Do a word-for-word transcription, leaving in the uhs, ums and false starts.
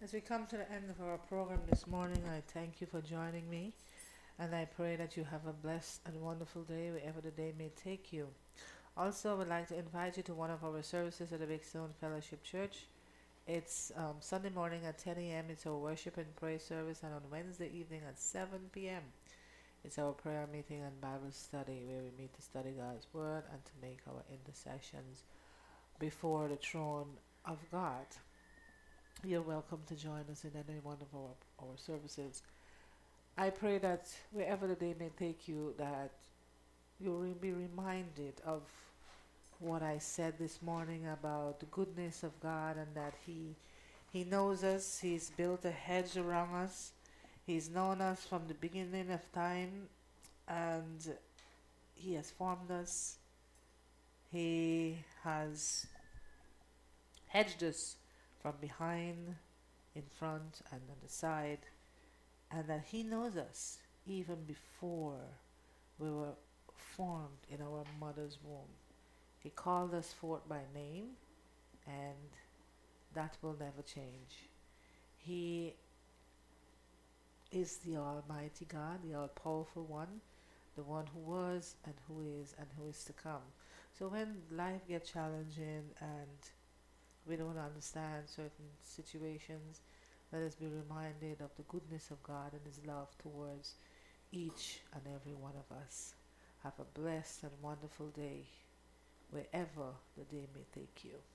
As we come to the end of our program this morning, I thank you for joining me, and I pray that you have a blessed and wonderful day wherever the day may take you. Also, I would like to invite you to one of our services at the Big Stone Fellowship Church. It's um, Sunday morning at ten a m. It's our worship and praise service, and on Wednesday evening at seven p m it's our prayer meeting and Bible study where we meet to study God's Word and to make our intercessions before the throne of God. You're welcome to join us in any one of our, our services. I pray that wherever the day may take you, that you'll be reminded of what I said this morning about the goodness of God, and that He He knows us. He's built a hedge around us. He's known us from the beginning of time, and He has formed us. He has hedged us from behind, in front, and on the side, and that He knows us even before we were formed in our mother's womb. He called us forth by name, and that will never change. He is the Almighty God, the all-powerful one, the one who was and who is and who is to come. So when life gets challenging and we don't understand certain situations, let us be reminded of the goodness of God and His love towards each and every one of us. Have a blessed and wonderful day, wherever the day may take you.